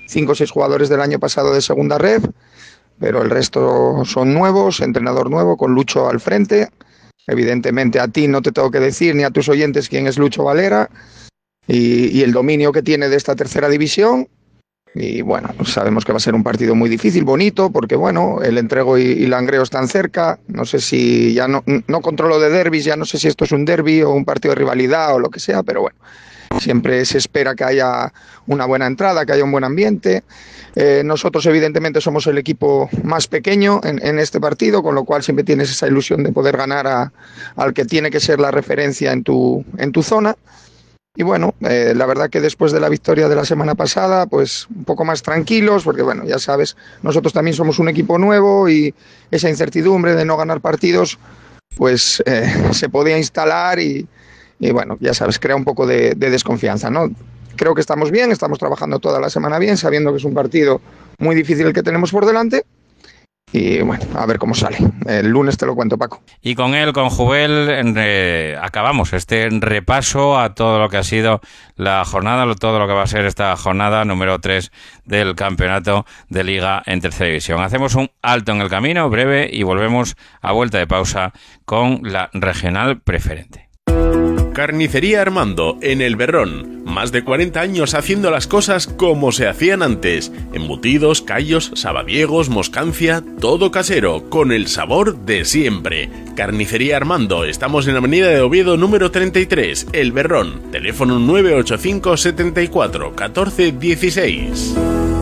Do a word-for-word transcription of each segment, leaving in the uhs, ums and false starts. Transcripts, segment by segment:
cinco o seis jugadores del año pasado de segunda ref, pero el resto son nuevos, entrenador nuevo, con Lucho al frente. Evidentemente a ti no te tengo que decir, ni a tus oyentes, quién es Lucho Valera y, y el dominio que tiene de esta tercera división. Y bueno, sabemos que va a ser un partido muy difícil, bonito, porque bueno, el Entrego y, y Langreo están cerca. No sé si ya no, no controlo de derbis, ya no sé si esto es un derbi o un partido de rivalidad o lo que sea, pero bueno, siempre se espera que haya una buena entrada, que haya un buen ambiente. Eh, nosotros evidentemente somos el equipo más pequeño en, en este partido, con lo cual siempre tienes esa ilusión de poder ganar a, al que tiene que ser la referencia en tu, en tu zona. Y bueno, eh, la verdad que después de la victoria de la semana pasada, pues un poco más tranquilos, porque bueno, ya sabes, nosotros también somos un equipo nuevo y esa incertidumbre de no ganar partidos, pues eh, se podía instalar y, y bueno, ya sabes, crea un poco de, de desconfianza, ¿no? Creo que estamos bien, estamos trabajando toda la semana bien, sabiendo que es un partido muy difícil el que tenemos por delante. Y bueno, a ver cómo sale. El lunes te lo cuento, Paco. Y con él, con Jubel, eh, acabamos este repaso a todo lo que ha sido la jornada, todo lo que va a ser esta jornada número tres del campeonato de Liga en tercera división. Hacemos un alto en el camino, breve, y volvemos a vuelta de pausa con la regional preferente. Carnicería Armando, en El Berrón. Más de cuarenta años haciendo las cosas como se hacían antes. Embutidos, callos, sabadiegos, moscancia, todo casero, con el sabor de siempre. Carnicería Armando, estamos en la avenida de Oviedo número treinta y tres, El Berrón. Teléfono nueve ocho cinco, setenta y cuatro, catorce dieciséis.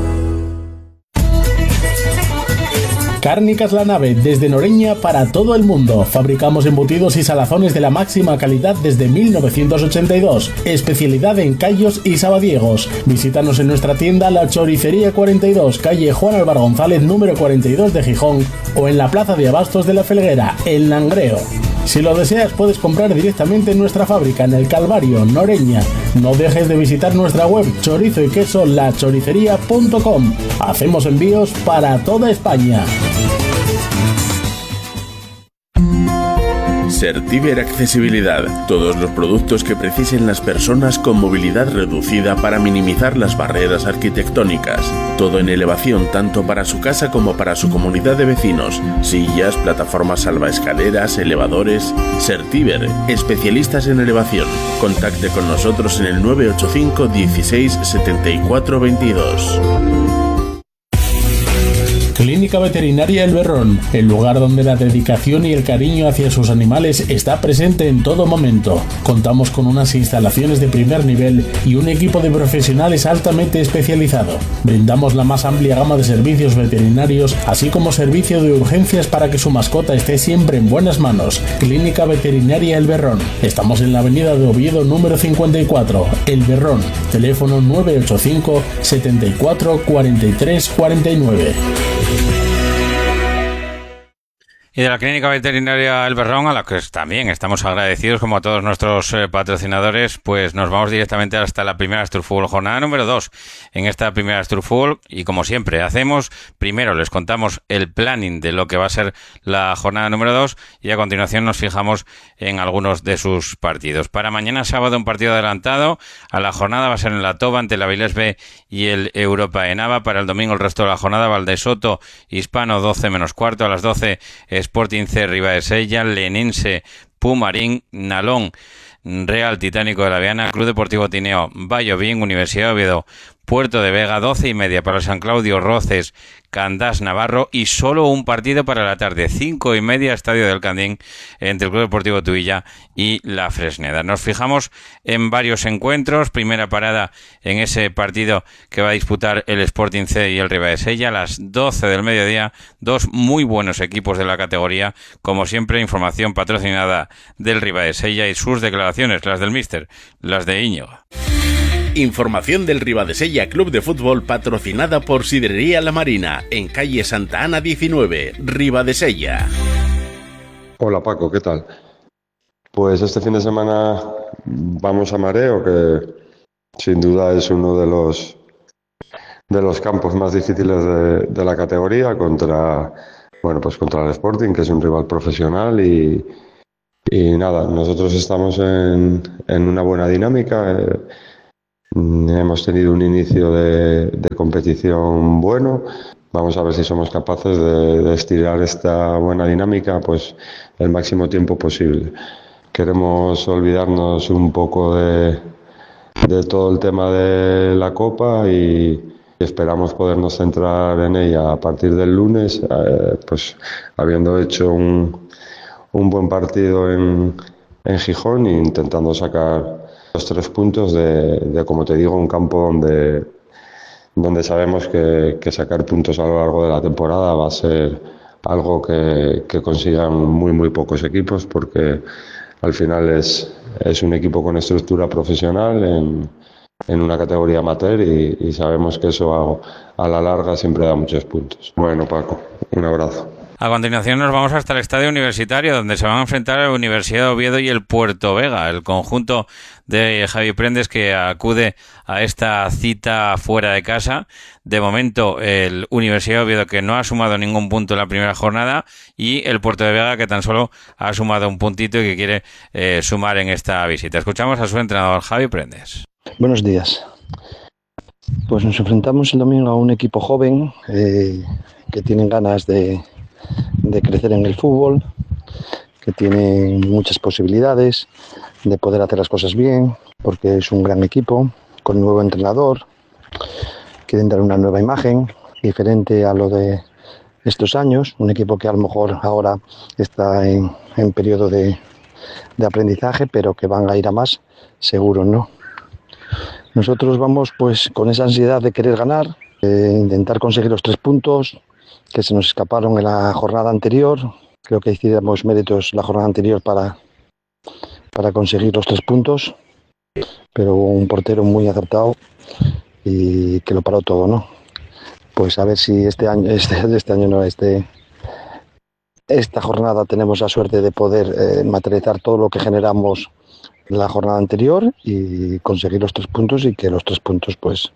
Cárnicas La Nave, desde Noreña para todo el mundo. Fabricamos embutidos y salazones de la máxima calidad desde mil novecientos ochenta y dos. Especialidad en callos y sabadiegos. Visítanos en nuestra tienda La Choricería cuarenta y dos, calle Juan Álvaro González, número cuarenta y dos de Gijón, o en la Plaza de Abastos de la Felguera, en Langreo. Si lo deseas, puedes comprar directamente en nuestra fábrica en El Calvario, Noreña. No dejes de visitar nuestra web chorizo y queso la choricería punto com. Hacemos envíos para toda España. Certiver Accesibilidad. Todos los productos que precisen las personas con movilidad reducida para minimizar las barreras arquitectónicas. Todo en elevación tanto para su casa como para su comunidad de vecinos. Sillas, plataformas salvaescaleras, elevadores. Certiver, especialistas en elevación. Contacte con nosotros en el nueve ocho cinco, dieciséis, setenta y cuatro, veintidós. Clínica Veterinaria El Berrón, el lugar donde la dedicación y el cariño hacia sus animales está presente en todo momento. Contamos con unas instalaciones de primer nivel y un equipo de profesionales altamente especializado. Brindamos la más amplia gama de servicios veterinarios, así como servicio de urgencias para que su mascota esté siempre en buenas manos. Clínica Veterinaria El Berrón. Estamos en la avenida de Oviedo número cincuenta y cuatro, El Berrón. Teléfono nueve ocho cinco, setenta y cuatro, cuarenta y tres, cuarenta y nueve. Y de la Clínica Veterinaria El Berrón, a la que también estamos agradecidos, como a todos nuestros eh, patrocinadores, pues nos vamos directamente hasta la primera Asturfútbol, jornada número dos en esta primera Asturfútbol. Y como siempre hacemos, primero les contamos el planning de lo que va a ser la jornada número dos y a continuación nos fijamos en algunos de sus partidos. Para mañana sábado un partido adelantado a la jornada va a ser en la Toba ante el Avilés B y el Europa Enava. Para el domingo el resto de la jornada, Valdesoto Hispano doce menos cuarto, a las doce Sporting C Ribadesella, Lenense Pumarín, Nalón Real Titánico de la Viana, Club Deportivo Tineo Vallovín, Universidad de Oviedo Puerto de Vega, doce y media para San Claudio Roces, Candás Navarro, y solo un partido para la tarde, cinco y media, Estadio del Candín, entre el Club Deportivo Tuilla y la Fresneda. Nos fijamos en varios encuentros. Primera parada en ese partido que va a disputar el Sporting C y el Ribadesella a las doce del mediodía. Dos muy buenos equipos de la categoría. Como siempre, información patrocinada del Ribadesella y sus declaraciones, las del míster, las de Íñigo. Información del Ribadesella Club de Fútbol, patrocinada por Sidrería La Marina, en calle Santa Ana diecinueve, Ribadesella. Hola Paco, ¿qué tal? Pues este fin de semana vamos a Mareo, que sin duda es uno de los de los campos más difíciles de, de la categoría, contra bueno pues contra el Sporting, que es un rival profesional, y, y nada, nosotros estamos en, en una buena dinámica. Eh, hemos tenido un inicio de, de competición bueno. Vamos a ver si somos capaces de, de estirar esta buena dinámica pues el máximo tiempo posible. Queremos olvidarnos un poco de, de todo el tema de la Copa y esperamos podernos centrar en ella a partir del lunes, eh, pues habiendo hecho un, un buen partido en, en Gijón e intentando sacar los tres puntos de, de, como te digo, un campo donde, donde sabemos que, que sacar puntos a lo largo de la temporada va a ser algo que, que consigan muy muy pocos equipos, porque al final es, es un equipo con estructura profesional en, en una categoría amateur y, y sabemos que eso a, a la larga siempre da muchos puntos. Bueno, Paco, un abrazo. A continuación nos vamos hasta el Estadio Universitario, donde se van a enfrentar la Universidad de Oviedo y el Puerto Vega, el conjunto de Javi Prendes que acude a esta cita fuera de casa. De momento el Universidad de Oviedo, que no ha sumado ningún punto en la primera jornada, y el Puerto de Vega, que tan solo ha sumado un puntito y que quiere eh, sumar en esta visita. Escuchamos a su entrenador, Javi Prendes. Buenos días. Pues nos enfrentamos el domingo a un equipo joven eh, que tienen ganas de de crecer en el fútbol, que tiene muchas posibilidades de poder hacer las cosas bien, porque es un gran equipo, con un nuevo entrenador, quieren dar una nueva imagen, diferente a lo de estos años, un equipo que a lo mejor ahora está en, en periodo de, de aprendizaje, pero que van a ir a más, seguro, ¿no? Nosotros vamos pues con esa ansiedad de querer ganar, de intentar conseguir los tres puntos, que se nos escaparon en la jornada anterior. Creo que hicimos méritos la jornada anterior para, para conseguir los tres puntos, pero hubo un portero muy acertado y que lo paró todo, ¿no? Pues a ver si este año, este, este año no, este, esta jornada tenemos la suerte de poder eh, materializar todo lo que generamos en la jornada anterior y conseguir los tres puntos y que los tres puntos pues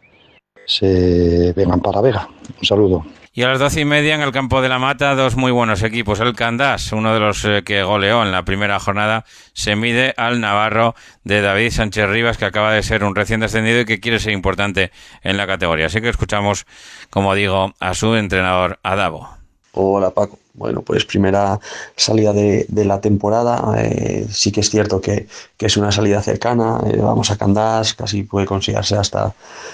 se vengan para Vega. Un saludo. Y a las doce y media en el campo de la Mata, dos muy buenos equipos. El Candás, uno de los eh, que goleó en la primera jornada, se mide al Navarro de David Sánchez Rivas, que acaba de ser un recién descendido y que quiere ser importante en la categoría. Así que escuchamos, como digo, a su entrenador, Adavo. Hola, Paco. Bueno, pues primera salida de, de la temporada. Eh, sí que es cierto que, que es una salida cercana. Eh, vamos a Candás, casi puede considerarse hasta